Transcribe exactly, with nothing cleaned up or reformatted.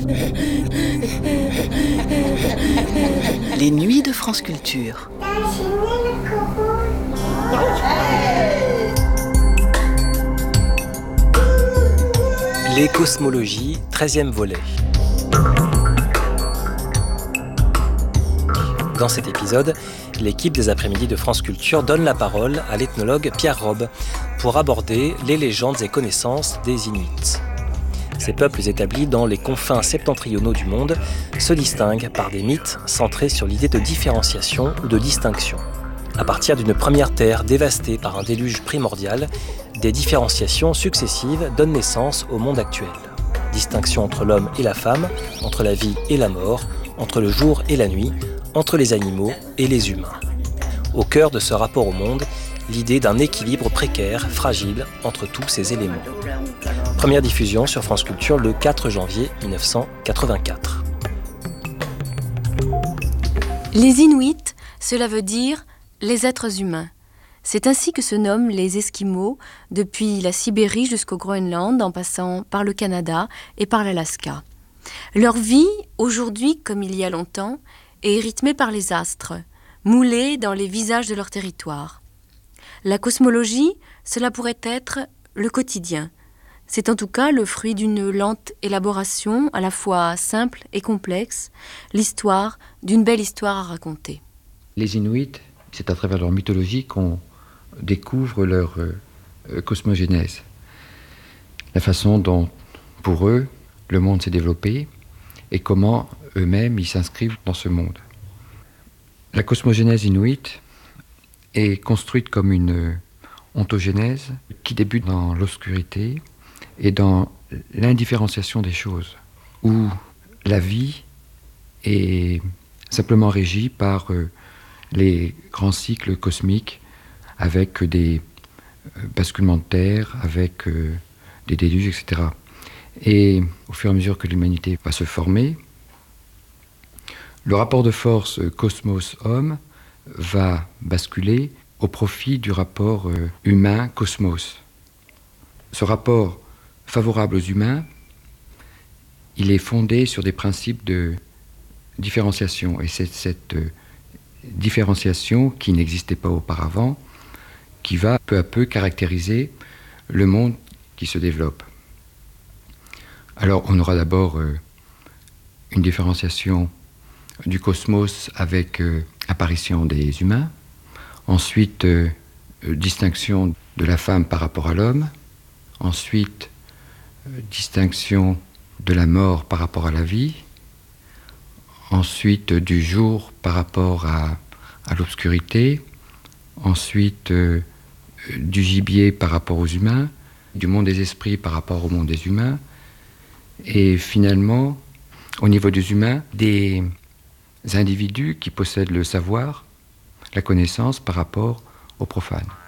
Les nuits de France Culture. Les cosmologies, treizième volet. Dans cet épisode, l'équipe des après-midi de France Culture donne la parole à l'ethnologue Pierre Robbe pour aborder les légendes et connaissances des Inuits. Ces peuples établis dans les confins septentrionaux du monde se distinguent par des mythes centrés sur l'idée de différenciation ou de distinction. À partir d'une première terre dévastée par un déluge primordial, des différenciations successives donnent naissance au monde actuel. Distinction entre l'homme et la femme, entre la vie et la mort, entre le jour et la nuit, entre les animaux et les humains. Au cœur de ce rapport au monde, l'idée d'un équilibre précaire, fragile, entre tous ces éléments. Première diffusion sur France Culture le quatre janvier mille neuf cent quatre-vingt-quatre. Les Inuits, cela veut dire les êtres humains. C'est ainsi que se nomment les Esquimaux, depuis la Sibérie jusqu'au Groenland, en passant par le Canada et par l'Alaska. Leur vie, aujourd'hui comme il y a longtemps, est rythmée par les astres, moulés dans les visages de leur territoire. La cosmologie, cela pourrait être le quotidien. C'est en tout cas le fruit d'une lente élaboration, à la fois simple et complexe, l'histoire d'une belle histoire à raconter. Les Inuits, c'est à travers leur mythologie qu'on découvre leur euh, cosmogénèse. La façon dont, pour eux, le monde s'est développé et comment eux-mêmes ils s'inscrivent dans ce monde. La cosmogénèse inuite est construite comme une ontogénèse qui débute dans l'obscurité et dans l'indifférenciation des choses, où la vie est simplement régie par euh, les grands cycles cosmiques avec des euh, basculements de terre, avec euh, des déluges, et cetera. Et au fur et à mesure que l'humanité va se former, le rapport de force cosmos-homme va basculer au profit du rapport euh, humain-cosmos. Ce rapport favorable aux humains, il est fondé sur des principes de différenciation. Et c'est cette euh, différenciation qui n'existait pas auparavant qui va peu à peu caractériser le monde qui se développe. Alors on aura d'abord euh, une différenciation du cosmos avec euh, apparition des humains, ensuite euh, euh, distinction de la femme par rapport à l'homme, ensuite euh, distinction de la mort par rapport à la vie, ensuite euh, du jour par rapport à, à l'obscurité, ensuite euh, du gibier par rapport aux humains, du monde des esprits par rapport au monde des humains, et finalement, au niveau des humains, des individus qui possèdent le savoir, la connaissance par rapport aux profanes.